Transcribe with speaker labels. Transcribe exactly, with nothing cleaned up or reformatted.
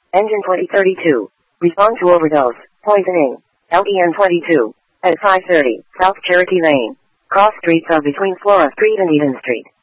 Speaker 1: Engine twenty thirty-two. Respond to overdose. Poisoning. L E N twenty-two. At five thirty, South Cherokee Lane. Cross streets are between Flora Street and Eden Street.